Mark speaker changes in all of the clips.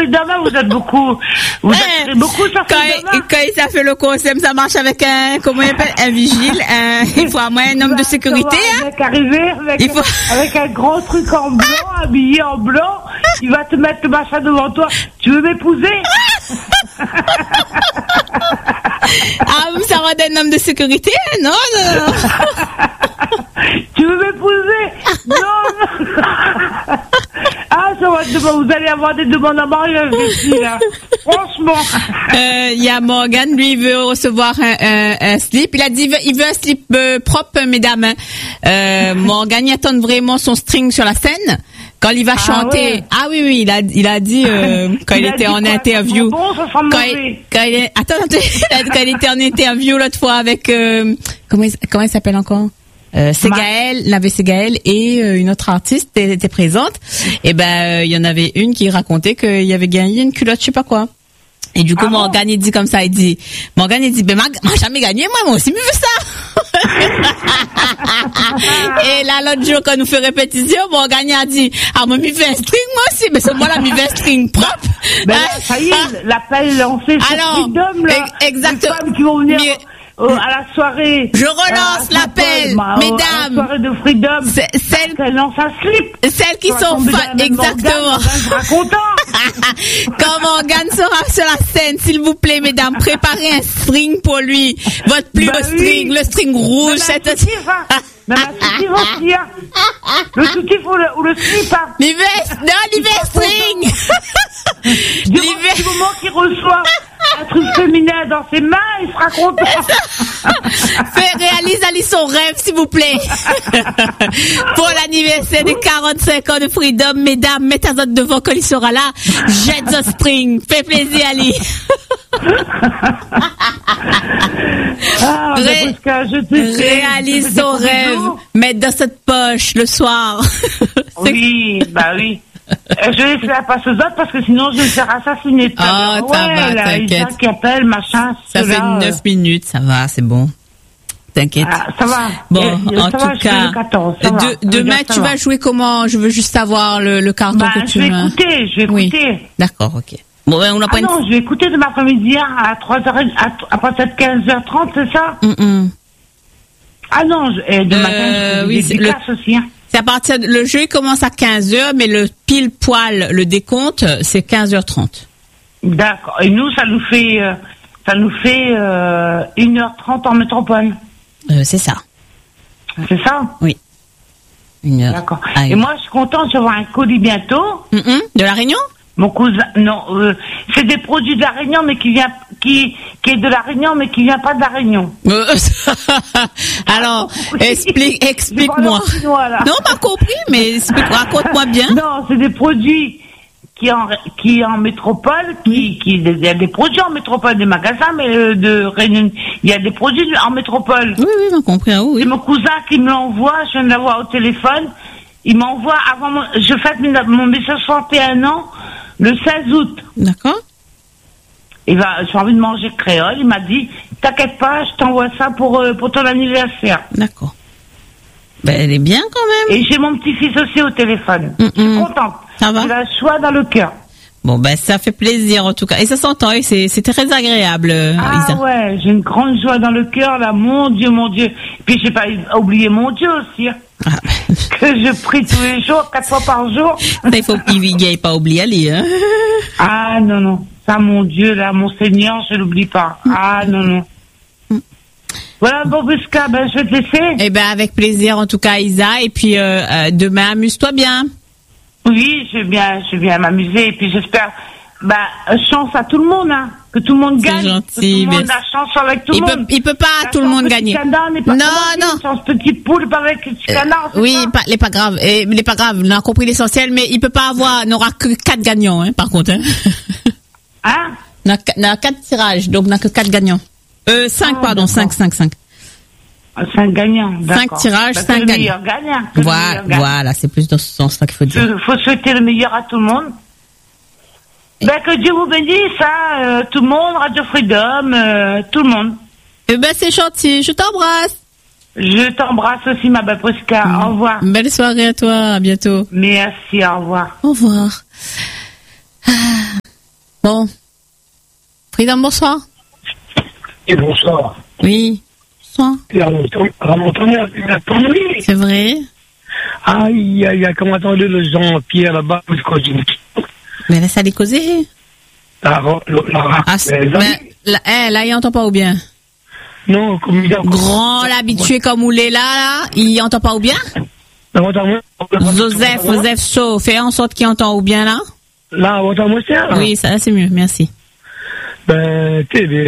Speaker 1: Freedom, vous êtes beaucoup. Vous êtes beaucoup sur Freedom.
Speaker 2: Quand ça fait le concept, ça marche avec un vigile, il faut au moins un homme de sécurité,
Speaker 1: hein. Avec un gros truc en blanc, habillé en blanc, il va te mettre le machin devant toi. Tu veux m'épouser?
Speaker 2: Ah, ça va d'un homme de sécurité? Non.
Speaker 1: Tu veux m'épouser? Non. Ah, ça va, vous allez avoir des demandes en mariage ici, là. Franchement.
Speaker 2: Il y a Morgan, lui, il veut recevoir un slip. Il a dit, il veut un slip propre, mesdames. Morgan, il attend vraiment son string sur la scène. Quand il va chanter, ouais. Ah oui, il a dit quand il était en interview. Quand il était en interview l'autre fois avec comment il s'appelle encore? Ségaël, l'avait Ségaël et une autre artiste était présente. Et il y en avait une qui racontait qu'il y avait gagné une culotte, je sais pas quoi. Et du coup, Morgan, il dit comme ça, Morgan, m'a jamais gagné, moi aussi, mais veux ça. Et là, l'autre jour, quand nous fait répétition, Morgan a dit, moi, m'y fait un string, moi aussi, mais c'est moi, là, m'y fait un string propre.
Speaker 1: Ben là, ça y est, l'appel lancé sur Freedom, là.
Speaker 2: Exactement.
Speaker 1: Les femmes qui vont venir à la soirée.
Speaker 2: Je relance l'appel, mesdames. À la
Speaker 1: soirée de Freedom. Celles qui lancent un slip.
Speaker 2: Celles qui sont fans, exactement. Quand Morgan sera sur la scène, s'il vous plaît, mesdames, préparez un string pour lui. Votre plus beau string, le string rouge.
Speaker 1: Même un soutif aussi, hein. Le soutif ou le slip, hein.
Speaker 2: L'hiver string.
Speaker 1: Du moment qu'il reçoit un truc féminin dans ses mains, il sera content.
Speaker 2: Réalise Ali son rêve, s'il vous plaît. Pour l'anniversaire des 45 ans de Freedom, mesdames, mettez ça devant quand il sera là. Jette the spring. Fais plaisir, Ali. Réalise son rêve. Mettre dans cette poche le soir.
Speaker 1: Oui, oui. Je vais laisser la passe aux autres parce que sinon je vais me faire assassiner.
Speaker 2: Oh, t'inquiète.
Speaker 1: Qui appelle, machin.
Speaker 2: Ça fait 9 minutes, ça va, c'est bon. T'inquiète.
Speaker 1: Ça va.
Speaker 2: Bon, en tout cas, demain tu vas jouer comment? Je veux juste savoir le carton que tu veux.
Speaker 1: Je vais écouter.
Speaker 2: Oui. D'accord, ok. Bon, on n'a pas
Speaker 1: non, je vais écouter demain après-midi à 3h, après 15h30, c'est ça? Ah non, demain matin, je vais des aussi, hein.
Speaker 2: C'est à partir le jeu commence à 15h, mais le pile poil, le décompte, c'est 15h30.
Speaker 1: D'accord. Et nous, ça nous fait 1h30 en métropole.
Speaker 2: C'est ça.
Speaker 1: C'est ça?
Speaker 2: Oui. 1h.
Speaker 1: D'accord. Et moi, je suis contente de voir un colis bientôt.
Speaker 2: De La Réunion?
Speaker 1: Mon cousin, non, c'est des produits de La Réunion, mais qui est de La Réunion, mais qui vient pas de La Réunion.
Speaker 2: Alors, explique-moi. Non, pas compris, mais raconte-moi bien.
Speaker 1: Non, c'est des produits qui en métropole, il y a des produits en métropole, des magasins, mais de Réunion, il y a des produits en métropole.
Speaker 2: Oui, on a compris, oui.
Speaker 1: C'est mon cousin qui me l'envoie, je viens de l'avoir au téléphone. Il m'envoie je fête mes 61 ans le 16 août.
Speaker 2: D'accord.
Speaker 1: J'ai envie de manger créole. Il m'a dit, t'inquiète pas, je t'envoie ça pour ton anniversaire.
Speaker 2: D'accord. Elle est bien quand même.
Speaker 1: Et j'ai mon petit-fils aussi au téléphone. Je suis contente.
Speaker 2: Ça va.
Speaker 1: J'ai la joie dans le cœur.
Speaker 2: Bon, ça fait plaisir en tout cas. Et ça s'entend, et c'est très agréable, Isa.
Speaker 1: Ouais, j'ai une grande joie dans le cœur, là. Mon Dieu. Puis j'ai pas oublié mon Dieu aussi. Hein. Que je prie tous les jours, 4 fois par jour.
Speaker 2: Il n'y a pas oublié Ali, hein.
Speaker 1: Ah, non. Ça, mon Dieu, là, mon Seigneur, je l'oublie pas. Ah, non. Voilà, Bobuska, je vais te laisser.
Speaker 2: Eh avec plaisir, en tout cas, Isa. Et puis, demain, amuse-toi bien.
Speaker 1: Oui, je vais bien m'amuser. Et puis, j'espère, chance à tout le monde, hein. Que tout le monde gagne.
Speaker 2: C'est gentil.
Speaker 1: Que tout le monde a chance avec tout le monde.
Speaker 2: Il peut pas tout le monde gagner. Non.
Speaker 1: Chance petite poule, pas avec petit canard.
Speaker 2: Oui, il est pas grave. Il est pas grave. On a compris l'essentiel, mais il peut pas n'aura que 4 gagnants, hein, par contre, hein.
Speaker 1: Hein?
Speaker 2: On a 4 tirages, donc on n'a que 4 gagnants. 5, pardon, 5. 5
Speaker 1: gagnants, d'accord.
Speaker 2: 5 tirages, 5 gagnants. Voilà, c'est plus dans ce sens-là qu'il faut dire.
Speaker 1: Il faut souhaiter le meilleur à tout le monde. Que Dieu vous bénisse, tout le monde, Radio Freedom, tout le monde.
Speaker 2: C'est gentil, je t'embrasse.
Speaker 1: Je t'embrasse aussi, ma belle Prisca. Au revoir.
Speaker 2: Belle soirée à toi, à bientôt.
Speaker 1: Merci, au revoir.
Speaker 2: Au revoir. Bon. Freedom, bonsoir.
Speaker 3: Et bonsoir.
Speaker 2: Oui. Bonsoir. C'est vrai.
Speaker 3: Ah, il y a comment attendez le Jean-Pierre là-bas,
Speaker 2: mais là, ça allait causer.
Speaker 3: Là,
Speaker 2: il entend pas ou bien?
Speaker 3: Non, comme il a...
Speaker 2: Grand, l'habitué comme il est là, il entend pas ou bien? Joseph So, fais en sorte qu'il entend ou bien là?
Speaker 3: Là, entend-moi ça?
Speaker 2: Oui, ça c'est mieux, merci.
Speaker 3: Ben,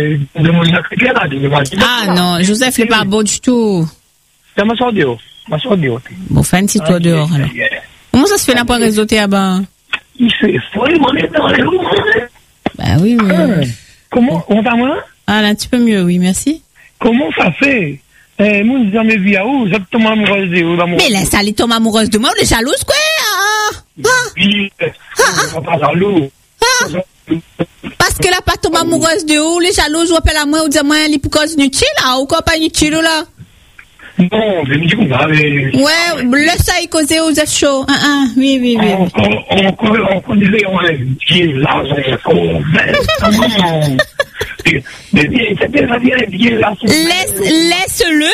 Speaker 2: ah non, Joseph n'est pas beau du tout.
Speaker 3: C'est ma soeur dehors.
Speaker 2: Bon, fais un petit tour dehors alors. Comment ça se fait là pour réseauter à bas?
Speaker 3: Il fait follement dans les roues.
Speaker 2: Ben oui, oui.
Speaker 3: Comment, on t'a moi?
Speaker 2: Ah là, un petit peu mieux, oui, merci.
Speaker 3: Comment ça fait? Moi, je jamais vu à où? Je tombe amoureuse de où?
Speaker 2: Mais laisse aller tomber amoureuse de moi, on est jalouse, quoi?
Speaker 3: Oui, on pas jaloux.
Speaker 2: Parce que là, pas tomber amoureuse de où? Les jaloux, je appelle à moi, ou dire moi, les pourquoi c'est inutile, là, ou quoi pas inutile, là?
Speaker 3: Non, je me dis qu'on va aller.
Speaker 2: Ouais, le ça, il causait aux œufs chauds. Oui.
Speaker 3: On connaît, on a dit, l'argent,
Speaker 2: Laisse-le.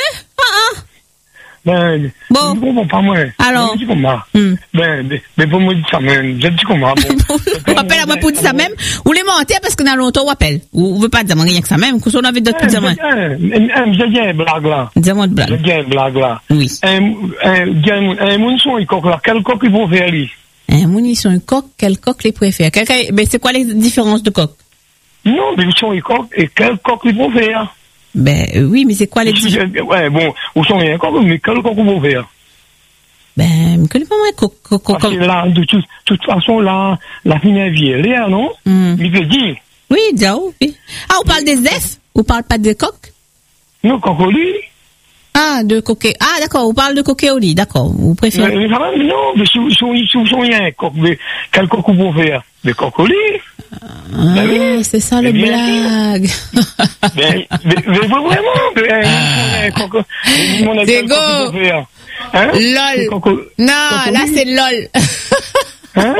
Speaker 3: Ben,
Speaker 2: bon.
Speaker 3: Je comprends pas, moi.
Speaker 2: Alors.
Speaker 3: Je dis comment. Mais pour moi, dire ça même. Je dis comment.
Speaker 2: On appelle à moi pour dire ça même. Ou les mentir parce qu'on a longtemps, on appelle. Ou on veut pas dire rien que ça même. Qu'on avait d'autres pour dire moi.
Speaker 3: Je dis une blague là.
Speaker 2: Dis-moi une blague.
Speaker 3: Je dis une blague là.
Speaker 2: Oui.
Speaker 3: Un mousson, il coque là. Quel coq il préfère, lui?
Speaker 2: Un mousson, il coque. Quel coq il préfère? Mais c'est quoi les différences de coq?
Speaker 3: Non, mais mousson, il coque. Et quel coq il préfère?
Speaker 2: Ben oui, mais c'est quoi les différences?
Speaker 3: Ouais, bon, où sont les coq, mais quel coq vous faire?
Speaker 2: Ben, je ne connais pas moi, coq.
Speaker 3: Parce que là, de toute façon, là, la finale vieille, là, non? Il peut dire.
Speaker 2: Oui, Diao, oui. Ah, on parle des œufs? On parle pas des coqs?
Speaker 3: Non, cocoli.
Speaker 2: Ah, de coquet. Ah, d'accord, on parle de coquet au lit, d'accord. Vous préférez?
Speaker 3: Mais non, mais si vous y a un coq, mais quel coq vous faire? Des cocolis.
Speaker 2: Ah, oui. C'est ça le blague.
Speaker 3: Mais vraiment, un coq.
Speaker 2: C'est go.
Speaker 3: Hein?
Speaker 2: LOL. Non, là c'est LOL.
Speaker 3: Hein?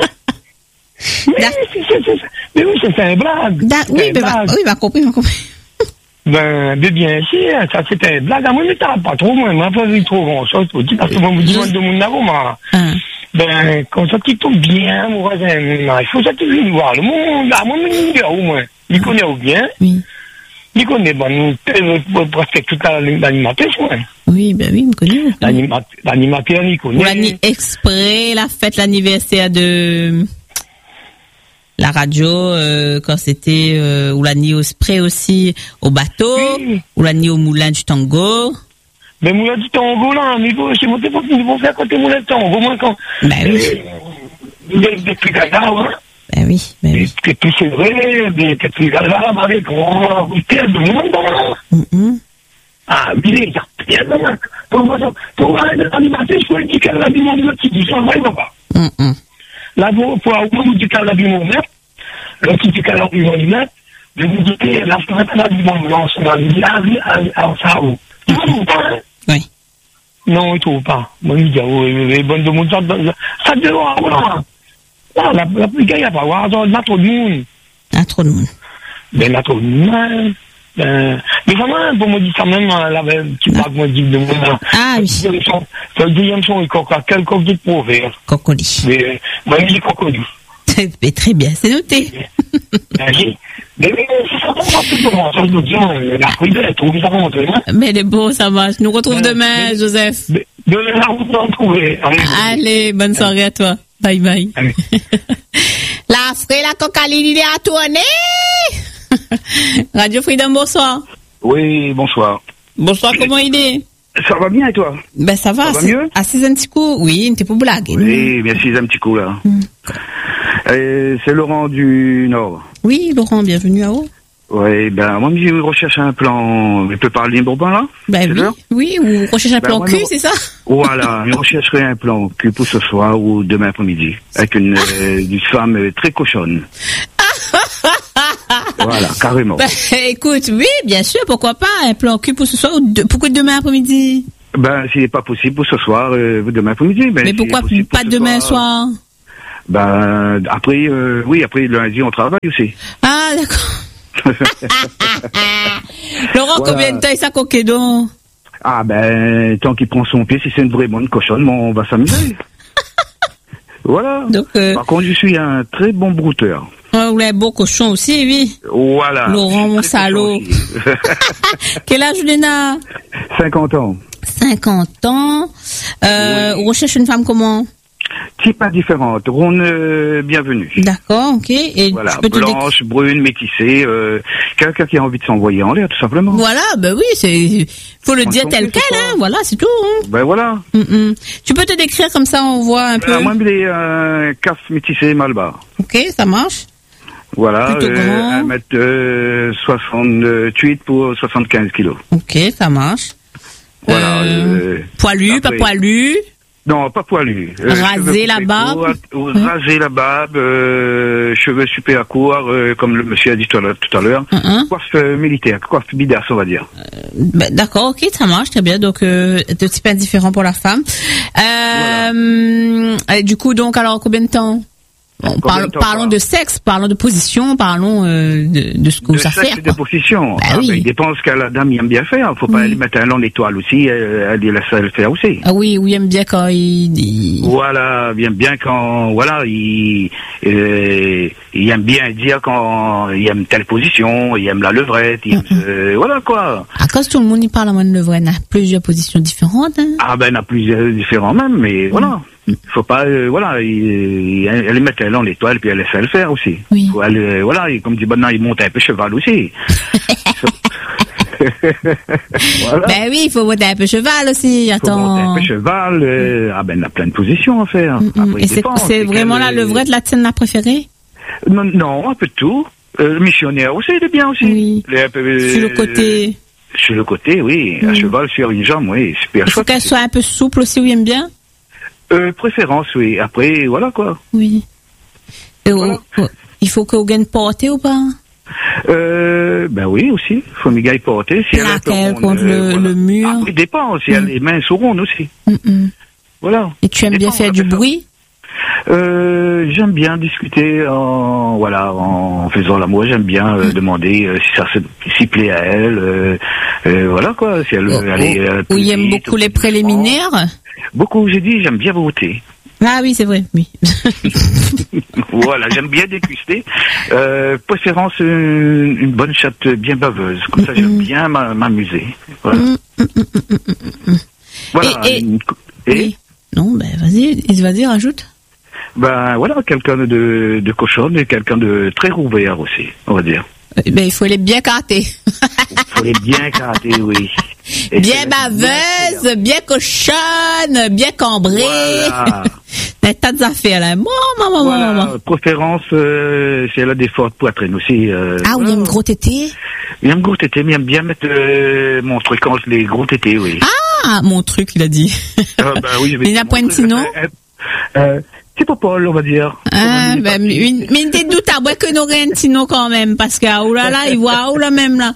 Speaker 3: Mais oui, c'est un blague.
Speaker 2: Oui, m'a compris.
Speaker 3: Ben, bien sûr, ça c'était une blague. Moi, je ne pas trop, moi, je n'ai pas vu trop grand-chose pour dire, parce que moi, je me dis, de mon avant, ben, quand ça qui tombe bien, mon voisin, il faut ça qu'il vienne voir le monde, là, moi, il dit, au moins, il connaît ou bien.
Speaker 2: Oui.
Speaker 3: Il connaît, presque toute l'animatrice, ouais.
Speaker 2: Oui, ben oui, il me connaît.
Speaker 3: L'animateur, il connaît.
Speaker 2: Ou l'année exprès, la fête l'anniversaire de la radio, quand c'était, ou l'année au spray aussi, au bateau, ou l'année au moulin du tango.
Speaker 3: Mais moulin du tango, là, mais c'est monté pour faire côté moulin du tango, moi, quand.
Speaker 2: Ben oui.
Speaker 3: Depuis Gaza, hein.
Speaker 2: Ben oui.
Speaker 3: Et puis c'est vrai, depuis Gaza, avec grand hôtel de monde, Ah, mais il y a rien de mal. Pour l'animatrice, je peux dire qu'elle a du monde qui dit ça, il va pas. Là, pour avoir du qu'elle a du monde, le qui dit qu'elle a du monde, je vous dis que la femme a du monde, on a dit, à ça, il trouve pas.
Speaker 2: Oui.
Speaker 3: Non, il trouve pas. Moi, il dit, les bonnes de monde, ça dehors, voilà. Là, la plus gagne, il n'y a pas, il y a trop de monde.
Speaker 2: Il y a trop de monde.
Speaker 3: Ben, il y a trop de monde. Mais vraiment, pour me dire ça même, tu parles, moi, dis de moi.
Speaker 2: Ah oui.
Speaker 3: C'est le deuxième son, il coque à quel coq dit pour faire.
Speaker 2: Cocoli.
Speaker 3: Mais, moi, il dit cocoli.
Speaker 2: Mais très bien, c'est noté.
Speaker 3: Mais, c'est ça, on va plus comment, ça, je me dis, la prise, elle trouve ça remonter, hein.
Speaker 2: Mais les beaux, ça marche. Nous retrouve demain, Joseph.
Speaker 3: Demain, la route, on va trouver.
Speaker 2: Allez, bonne soirée à toi. Bye bye. La frère, la cocaline, il est à tourner. Radio Freedom, bonsoir.
Speaker 4: Oui, bonsoir.
Speaker 2: Bonsoir, comment il est?
Speaker 4: Ça va bien et toi?
Speaker 2: Ben ça va mieux? Assise un petit coup, oui, t'es pas blague.
Speaker 4: Oui, bien assise un petit coup là. C'est Laurent du Nord.
Speaker 2: Oui, Laurent, bienvenue à vous.
Speaker 4: Oui, ben moi je recherche un plan. Je peux parler librement là?
Speaker 2: Ben oui, ou recherche un plan cul, c'est ça?
Speaker 4: Voilà, je rechercherai un plan cul pour ce soir ou demain après-midi avec une femme très cochonne. Voilà, carrément.
Speaker 2: Ben, écoute, oui, bien sûr, pourquoi pas, un plan cul pour ce soir ou pourquoi demain après-midi?
Speaker 4: Ben, s'il n'est pas possible pour ce soir, demain après-midi. Ben,
Speaker 2: mais pourquoi pas demain soir?
Speaker 4: Ben, après, oui, après lundi, on travaille aussi.
Speaker 2: Ah, d'accord. Laurent,
Speaker 4: Voilà.
Speaker 2: combien de temps ça coquet donc?
Speaker 4: Ah ben, tant qu'il prend son pied, si c'est une vraie bonne cochonne, on va s'amuser. Voilà.
Speaker 2: Donc,
Speaker 4: Par contre, je suis un très bon brouteur.
Speaker 2: vous avez beau cochon aussi, oui.
Speaker 4: Voilà.
Speaker 2: Laurent, mon
Speaker 4: Je suis très
Speaker 2: salaud.
Speaker 4: cochon aussi.
Speaker 2: Quel âge Léna?
Speaker 4: 50 ans.
Speaker 2: 50 ans. On recherche une femme comment?
Speaker 4: Type indifférente. Ronde, bienvenue.
Speaker 2: D'accord, ok. Et
Speaker 4: Voilà,
Speaker 2: je peux te
Speaker 4: blanche, brune, métissée, quelqu'un qui a envie de s'envoyer en l'air, tout simplement.
Speaker 2: Voilà, ben oui, faut le dire
Speaker 4: s'en
Speaker 2: tel
Speaker 4: fait,
Speaker 2: quel,
Speaker 4: c'est
Speaker 2: hein.
Speaker 4: pas-
Speaker 2: Voilà, c'est tout. Hein.
Speaker 4: Ben voilà.
Speaker 2: Tu peux te décrire comme ça, on voit un peu.
Speaker 4: Moi, il est un CAF métissé Malbar.
Speaker 2: Ok, ça marche.
Speaker 4: Voilà,
Speaker 2: Plutôt grand.
Speaker 4: 1m68 pour 75 kilos.
Speaker 2: Ok, ça marche.
Speaker 4: Voilà.
Speaker 2: Poilu,
Speaker 4: après-
Speaker 2: pas poilu.
Speaker 4: Non, pas poilu.
Speaker 2: Raser la barbe.
Speaker 4: Raser la barbe, cheveux super courts, comme le monsieur a dit tout à l'heure. Coiffe militaire, coiffe bidasse, on va dire.
Speaker 2: Ben, d'accord, ok, ça marche, très bien. Donc, de type indifférent pour la femme. Et du coup, donc, alors, combien de temps? Bon,
Speaker 4: Combien de temps,
Speaker 2: parlons de sexe, parlons de position, parlons de ce que
Speaker 4: De
Speaker 2: ça fait.
Speaker 4: sexe et de position.
Speaker 2: Bah oui.
Speaker 4: Il dépend ce que la dame aime bien faire. Faut pas
Speaker 2: Oui.
Speaker 4: lui mettre un long l'étoile aussi, elle laisse elle faire aussi.
Speaker 2: Ah oui, oui, aime bien quand il...
Speaker 4: Voilà, bien quand, voilà, il aime bien dire quand il aime telle position, il aime la levrette, il aime, voilà quoi.
Speaker 2: À cause tout le monde y parle à moins de levrette, il y a plusieurs positions différentes. Hein.
Speaker 4: Ah ben, il y en a plusieurs différents même, mais voilà. Faut pas, voilà, elle met elle en l'étoile puis elle laisse elle faire aussi.
Speaker 2: Oui.
Speaker 4: Faut elle, voilà, et comme dit maintenant, il monte un peu cheval aussi. Voilà.
Speaker 2: Ben oui, il faut monter un peu cheval aussi,
Speaker 4: Faut
Speaker 2: attends.
Speaker 4: monter un peu cheval, ah ben, il y a plein de positions à faire. Après,
Speaker 2: Et
Speaker 4: il
Speaker 2: c'est
Speaker 4: dépend,
Speaker 2: vraiment
Speaker 4: quelle-
Speaker 2: la levrette, la tienne, la préférée?
Speaker 4: Non, un peu de tout. Le missionnaire aussi, il est bien aussi.
Speaker 2: Oui. Sur le côté.
Speaker 4: Sur le côté, oui. Un cheval sur une jambe, oui. Super
Speaker 2: Il faut
Speaker 4: chouette.
Speaker 2: qu'elle soit un peu souple aussi, oui, aime bien?
Speaker 4: Préférence, oui. Après, voilà quoi.
Speaker 2: Oui. Et
Speaker 4: Voilà.
Speaker 2: il faut qu'on gagne portée ou pas?
Speaker 4: Ben oui, aussi. Faut m'y gagne porter. Si elle est un peu
Speaker 2: Plaquer
Speaker 4: ronde,
Speaker 2: contre le mur.
Speaker 4: Ah, oui, dépend. Si elle les mains sont rondes aussi. Voilà.
Speaker 2: Et tu aimes bien
Speaker 4: Dépend,
Speaker 2: faire du
Speaker 4: ça.
Speaker 2: bruit?
Speaker 4: J'aime bien discuter en faisant l'amour. J'aime bien demander si ça s'y plaît à elle. Voilà quoi. Si elle est
Speaker 2: Ou il aime beaucoup les préliminaires?
Speaker 4: Beaucoup, j'ai dit, j'aime bien voter.
Speaker 2: Ah oui, c'est vrai, oui.
Speaker 4: Voilà, j'aime bien déguster. Préférence une bonne chatte bien baveuse. Comme ça, j'aime bien m'amuser. Voilà. Voilà.
Speaker 2: Et-
Speaker 4: Et
Speaker 2: Oui. Non, ben vas-y, rajoute.
Speaker 4: ben voilà, quelqu'un de cochonne et quelqu'un de très rouvert aussi, on va dire.
Speaker 2: Ben il faut les bien carter.
Speaker 4: Faut les bien gratter, oui. Et
Speaker 2: Bien
Speaker 4: c'est-
Speaker 2: baveuse, bien cochonne, bien cambrée.
Speaker 4: Voilà.
Speaker 2: Des tas d'affaires là. Maman.
Speaker 4: Voilà, préférence, si elle a des fortes poitrines aussi.
Speaker 2: Ah oui, il aime gros tété.
Speaker 4: Il aime gros tété, mais il aime bien mettre mon truc entre les gros tétés, oui.
Speaker 2: Ah, mon truc, il a dit.
Speaker 4: Ah, bah oui, je vais
Speaker 2: Il n'a
Speaker 4: dire
Speaker 2: pas
Speaker 4: mon
Speaker 2: une
Speaker 4: truc.
Speaker 2: sino?
Speaker 4: Petit popole, on va dire.
Speaker 2: Ah, ben, mais une des doutes à boire que nous rien de tino quand même, parce que, oh là là, il voit, oh là même là.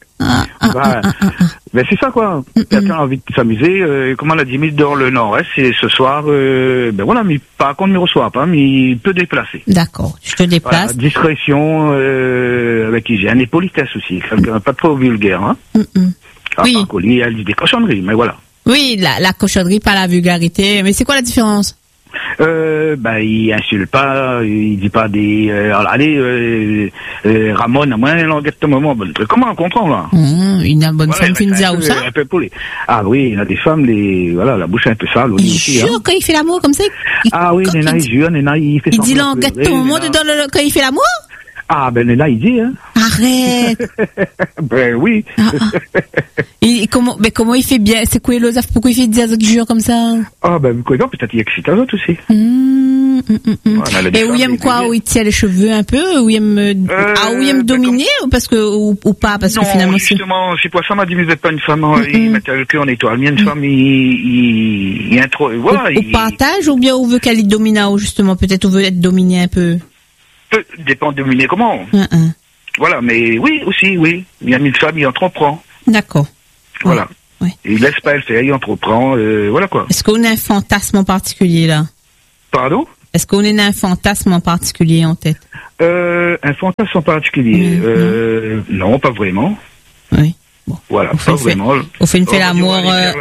Speaker 4: Ben c'est ça quoi. Quelqu'un a envie de s'amuser, comme on l'a dit, mis dans le nord-est, et ce soir, ben voilà, mais pas qu'on ne me reçoit pas, mais il peut déplacer.
Speaker 2: D'accord, je te
Speaker 4: Voilà,
Speaker 2: déplace.
Speaker 4: discrétion, avec hygiène et politesse aussi. Quelqu'un pas trop vulgaire, hein. Ah,
Speaker 2: Oui.
Speaker 4: par contre, elle dit des cochonneries, mais voilà.
Speaker 2: Oui, la cochonnerie, pas la vulgarité. Mais c'est quoi la différence?
Speaker 4: Ben il insulte pas, il dit pas des allez Ramon à moi languette moment bon truc. Comment on comprend là?
Speaker 2: Une bonne femme qui nous dit où ça?
Speaker 4: Un peu poli. Ah oui, il y a des femmes voilà, la bouche un peu sale
Speaker 2: Il
Speaker 4: aussi, hein.
Speaker 2: jure quand il fait l'amour comme ça.
Speaker 4: Ah oui, Néna il jure, Néna il fait
Speaker 2: Il dit
Speaker 4: semblant de
Speaker 2: languette
Speaker 4: pleurer,
Speaker 2: au moment
Speaker 4: Néna.
Speaker 2: quand il fait l'amour?
Speaker 4: Ah ben Néna il dit hein.
Speaker 2: Arrête.
Speaker 4: Ben oui.
Speaker 2: Comment il fait bien? C'est quoi l'osaf? Pourquoi il fait des jure comme ça?
Speaker 4: Ah ben quoi non, peut-être il excite les autres aussi. Voilà,
Speaker 2: Et où il aime quoi? Où il tient les cheveux un peu? Où il aime, où il aime dominer? Ou parce que, ou pas? Parce que
Speaker 4: non,
Speaker 2: finalement, c'est...
Speaker 4: justement, c'est pour ça m'a dit, mais vous n'êtes pas une femme, il met le cul en étoile. Mais une femme, il intro, voilà.
Speaker 2: Au partage, ou bien on veut qu'elle domine, ou justement, peut-être on veut être dominé un peu?
Speaker 4: Peut dépendre de dominer comment. Voilà, mais oui, aussi, oui. Il y a une femme, il entreprend.
Speaker 2: D'accord.
Speaker 4: Voilà.
Speaker 2: Ouais.
Speaker 4: Il laisse pas elle faire, il entreprend, voilà quoi.
Speaker 2: Est-ce qu'on a un fantasme en particulier, là?
Speaker 4: Pardon?
Speaker 2: Est-ce qu'on a un fantasme en particulier en tête?
Speaker 4: Un fantasme en particulier? Non, pas vraiment.
Speaker 2: Oui. Bon.
Speaker 4: Voilà, pas vraiment.
Speaker 2: On fait une fait l'amour.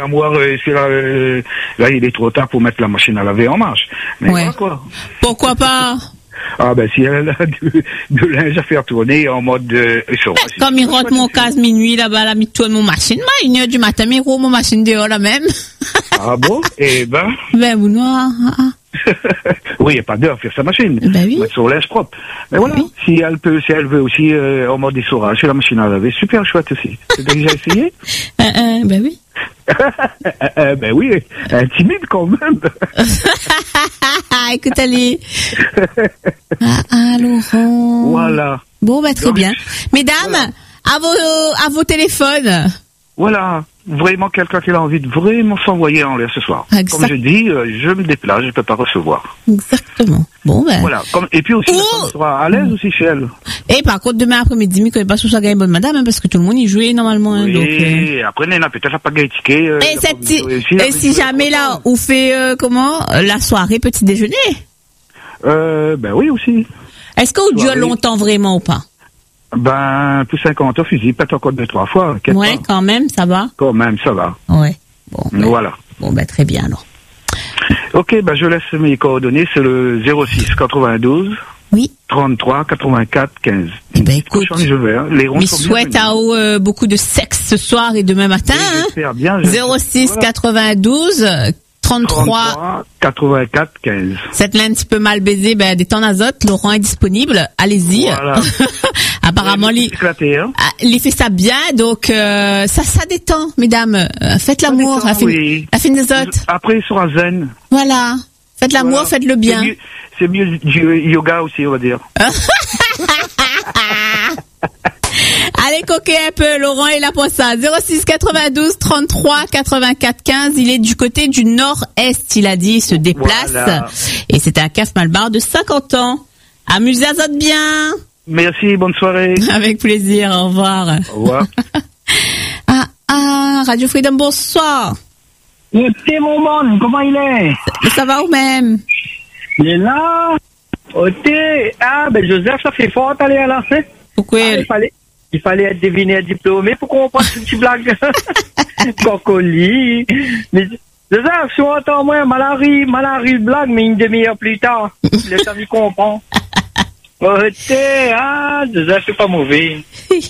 Speaker 4: Là, il est trop tard pour mettre la machine à laver en marche. Mais voilà, quoi.
Speaker 2: Pourquoi pas?
Speaker 4: Ah ben si elle a de linge à faire tourner en mode
Speaker 2: comme il rentre mon casse minuit là-bas, là, il tourne mon machine, 1h du matin, mais il roule mon machine dehors là même.
Speaker 4: Ah bon? Eh ben.
Speaker 2: Ben vous noir.
Speaker 4: Oui, il n'y a pas d'heure à faire sa machine.
Speaker 2: Ben oui.
Speaker 4: Mettre son linge propre. Mais voilà,
Speaker 2: oui.
Speaker 4: si elle veut aussi en mode essorage, la machine à laver, super chouette aussi. Tu as déjà essayé?
Speaker 2: Ben oui.
Speaker 4: Ben oui, timide quand même.
Speaker 2: Écoute, allez. Laurent.
Speaker 4: Voilà.
Speaker 2: Bon, ben très bien. Mesdames, voilà. à vos téléphones.
Speaker 4: Voilà. Vraiment quelqu'un qui a envie de vraiment s'envoyer en l'air ce soir. Comme je dis, je me déplace, je ne peux pas recevoir.
Speaker 2: Exactement. Bon, ben.
Speaker 4: Voilà. Et puis aussi, la femme sera à l'aise aussi chez elle.
Speaker 2: Et par contre, demain après-midi, mais pas sous ça gagne bonne madame, hein, parce que tout le monde y jouait normalement.
Speaker 4: Oui,
Speaker 2: donc,
Speaker 4: après, Nena, peut-être n'a pas gagné ticket.
Speaker 2: Et si jamais là, on fait, la soirée petit déjeuner?
Speaker 4: Ben oui, aussi.
Speaker 2: Est-ce qu'on dure longtemps vraiment ou pas?
Speaker 4: Ben, plus 50 au fusil, peut-être encore 2-3 fois.
Speaker 2: Ouais, pas. Quand même, ça va?
Speaker 4: Quand même, ça va.
Speaker 2: Ouais. Bon.
Speaker 4: Voilà.
Speaker 2: Bon, ben, très bien, alors.
Speaker 4: Ok, ben, je laisse mes coordonnées, c'est le 06 92.
Speaker 2: Oui.
Speaker 4: 33 84 15.
Speaker 2: Eh ben, écoute.
Speaker 4: Je vais, hein. Les ronds
Speaker 2: sont souhaite à beaucoup de sexe ce soir et demain matin,
Speaker 4: oui, hein. Bien,
Speaker 2: 06 92 33
Speaker 4: 84 15.
Speaker 2: Cette ligne un petit peu mal baisée, ben, des temps d'azote, Laurent est disponible, allez-y.
Speaker 4: Voilà.
Speaker 2: Apparemment, il fait ça bien, donc ça détend, mesdames. Faites l'amour, la fin d'azote.
Speaker 4: Après, il sera zen.
Speaker 2: Voilà. Faites l'amour, faites-le bien.
Speaker 4: C'est mieux du yoga aussi, on va dire.
Speaker 2: Allez coquer un peu, Laurent est là pour ça. 06 92 33 84 15. Il est du côté du nord-est, il a dit, il se déplace. Voilà. Et c'est un CAF Malbar de 50 ans. Amusez à ça bien.
Speaker 4: Merci, bonne soirée.
Speaker 2: Avec plaisir, au revoir.
Speaker 4: Au revoir.
Speaker 2: Radio Freedom, bonsoir.
Speaker 3: C'est mon monde, comment il est?
Speaker 2: Ça va ou même?
Speaker 3: Il est là. Ben Joseph, ça fait fort aller à la fête.
Speaker 2: Pourquoi?
Speaker 3: Il fallait être deviné diplômé pour qu'on passe une petite blague. Cocoli. Mais Joseph, si on entend moi, malarie blague, mais une demi-heure plus tard. Le temps il comprend. Joseph, c'est pas mauvais.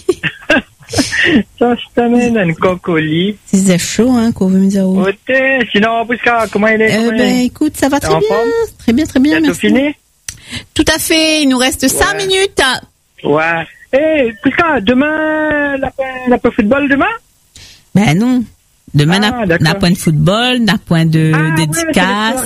Speaker 3: Ça, je t'amène un cocoli.
Speaker 2: C'est chaud, hein, qu'on veut me dire.
Speaker 3: Sinon, Prisca, comment il est?
Speaker 2: Ben, écoute, ça va très bien. Très bien, très bien, merci.
Speaker 3: Fini?
Speaker 2: Tout à fait, il nous reste 5 minutes.
Speaker 3: Ouais. Prisca, demain, la football demain?
Speaker 2: Ben non. Demain, n'a point de football, n'a point de dédicace.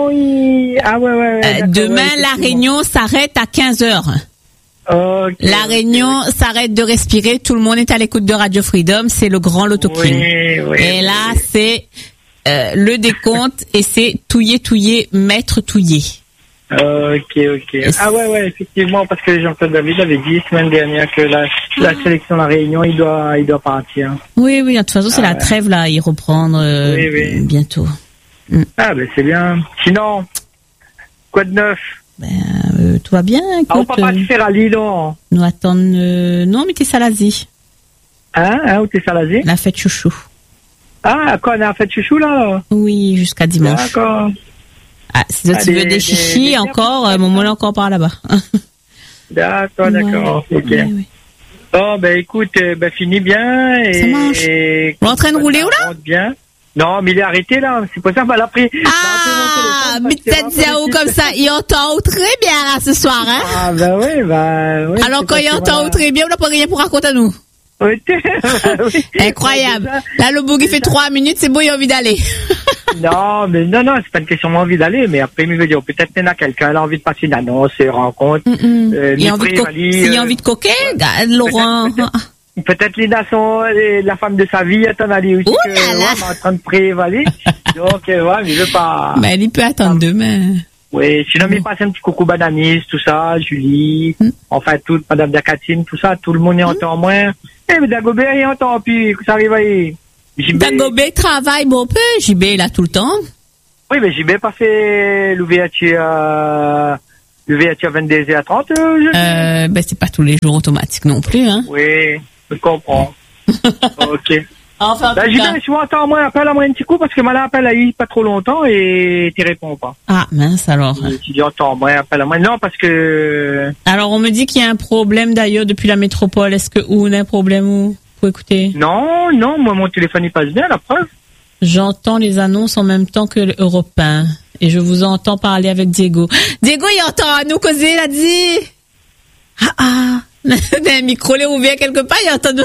Speaker 2: Demain, la réunion s'arrête à 15h. La réunion s'arrête de respirer. Tout le monde est à l'écoute de Radio Freedom. C'est le grand Loto King. Et là, c'est le décompte et c'est touiller, maître touiller.
Speaker 3: Ok. Effectivement, parce que Jean-Claude David avait dit la semaine dernière que la sélection de la Réunion, il doit partir.
Speaker 2: Oui, de toute façon, c'est la trêve, là, il reprendre bientôt.
Speaker 3: Ben c'est bien. Sinon, quoi de neuf?
Speaker 2: Tout va bien, écoute.
Speaker 3: On peut pas faire à Lille, non?
Speaker 2: Nous attendons, non, mais t'es Salazie.
Speaker 3: Où t'es Salazie?
Speaker 2: La fête chouchou.
Speaker 3: Quoi, on a la fête chouchou, là?
Speaker 2: Oui, jusqu'à dimanche.
Speaker 3: D'accord.
Speaker 2: Si tu veux des chichis encore, mon est encore par là-bas.
Speaker 3: D'accord. Ok. Oui. Bon, ben écoute, finis bien.
Speaker 2: Ça marche. On est en train de rouler ou là?
Speaker 3: Bien. Non, mais il est arrêté là. C'est pour ça qu'elle a pris.
Speaker 2: Mais peut-être Zao comme ça, il entend très bien là ce soir, hein?
Speaker 3: Oui.
Speaker 2: Alors quand il entend très bien, on n'a pas rien pour raconter à nous.
Speaker 3: Oui.
Speaker 2: Incroyable. Là, le boogie fait 3 minutes, c'est beau, il a envie d'aller.
Speaker 3: Non, c'est pas une question d'envie d'aller, mais après, il veut dire, peut-être qu'il y en a quelqu'un, il a envie de passer une annonce, une rencontre.
Speaker 2: Il a envie de coquer, Laurent.
Speaker 3: Peut-être la femme de sa vie, est en allée aussi, en train de prévaler. Donc, mais il veut pas.
Speaker 2: Mais il peut attendre demain.
Speaker 3: Oui, sinon, il passe un petit coucou Bananis, tout ça, Julie, enfin, Madame Dacatine, tout ça, tout le monde y entend moins. Mais Dagobert, il entend, puis ça arrive à y.
Speaker 2: Dagobert travaille, bon peu, JB là tout le temps.
Speaker 5: Oui, mais j'ai bien passé le VHI à 22 et à 30.
Speaker 2: Ben, c'est pas tous les jours automatique non plus, hein.
Speaker 5: Oui, je comprends. Ok.
Speaker 2: Enfin,
Speaker 5: Ben, j'ai bien, si vous entendez, moi, appelle à moi un petit coup parce que ma appelle a eu pas trop longtemps et tu réponds pas.
Speaker 2: Ah, mince, alors.
Speaker 5: Tu dis, attends, moi, appelle à moi. Non, parce que...
Speaker 2: Alors, on me dit qu'il y a un problème d'ailleurs depuis la métropole. Est-ce que où on a un problème ou faut écouter?
Speaker 5: Non, moi, mon téléphone, il passe bien, la preuve.
Speaker 2: J'entends les annonces en même temps que l'Européen. Et je vous entends parler avec Diego. Diego, il entend à nous causer, il a dit. Un micro l'est ouvert quelque part, il entend nous.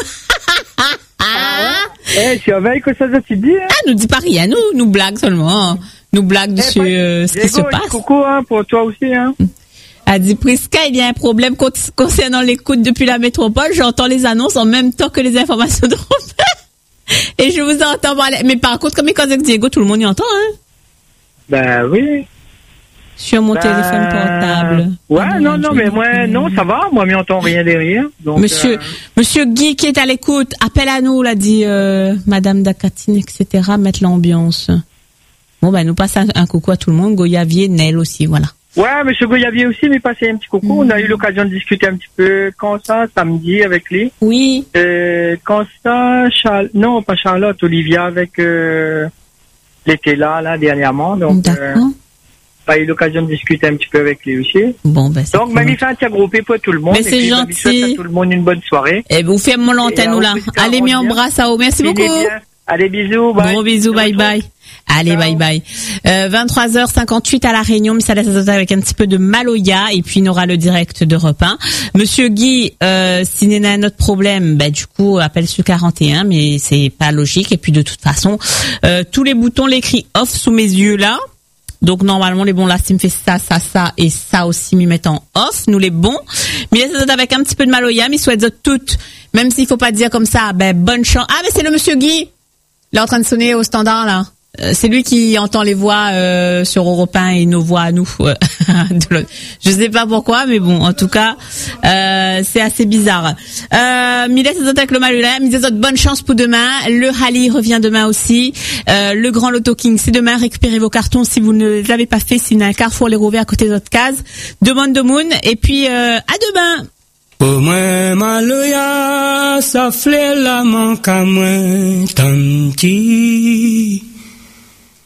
Speaker 5: Tu veilles que ça te dit, hein?
Speaker 2: Nous dit pas rien, nous blague seulement. Nous blague dessus ce qui se passe.
Speaker 5: Coucou, hein, pour toi aussi, hein.
Speaker 2: A dit Prisca, il y a un problème concernant l'écoute depuis la métropole. J'entends les annonces en même temps que les informations de Robert. Et je vous entends parler. Mais par contre, comme il cause avec Diego, tout le monde y entend, hein?
Speaker 5: Ben oui.
Speaker 2: Sur mon téléphone portable.
Speaker 5: Ouais, non, mais moi, non, ça va. Moi, m'y entend rien derrière. Donc,
Speaker 2: Monsieur Guy qui est à l'écoute, appelle à nous, l'a dit Madame Dakatine, etc. Mettre l'ambiance. Bon, ben, nous passe un coucou à tout le monde. Goyavier, Nel aussi, voilà.
Speaker 5: Ouais, monsieur Goyavier aussi m'est passé un petit coucou. On a eu l'occasion de discuter un petit peu quand ça, samedi, avec lui.
Speaker 2: Oui.
Speaker 5: Quand ça, non, pas Charlotte, Olivia, avec, l'été là, dernièrement. Donc, pas eu l'occasion de discuter un petit peu avec lui aussi.
Speaker 2: Bon, ben, c'est
Speaker 5: donc, mamie fait un petit groupé pour tout le monde.
Speaker 2: Mais c'est gentil.
Speaker 5: Je souhaite à tout le monde une bonne soirée.
Speaker 2: Et vous faites mon antenne, là. Allez, mis en bras, ça, merci beaucoup.
Speaker 5: Allez, bisous, bye.
Speaker 2: Gros bisous, bye bye. Allez, ciao. Bye. 23h58 à La Réunion, mais ça laisse avec un petit peu de Maloya, et puis il y aura le direct d'Europe 1. Monsieur Guy, s'il y a un autre problème, du coup, appelle sur 41, mais c'est pas logique. Et puis de toute façon, tous les boutons l'écrit off sous mes yeux là. Donc normalement les bons là, s'il me fait ça et ça aussi m'y mettent en off, nous les bons. Mais laisse avec un petit peu de Maloya, mais souhaite toutes, même s'il faut pas dire comme ça, bonne chance. Ah mais c'est le monsieur Guy. Il est en train de sonner au standard là. C'est lui qui entend les voix sur Europe 1 et nos voix à nous. Je sais pas pourquoi, mais bon, en tout cas, c'est assez bizarre. Miles avec le Malula, Miles bonne chance pour demain. Le rallye revient demain aussi. Le Grand Lotto King, c'est demain. Récupérez vos cartons si vous ne l'avez pas fait. S'il y a un Carrefour les Rouvet à côté de votre case. Demande de Moon. Et puis, à demain.
Speaker 6: Pour moi, Maloya, ça flait la manque à moi, tant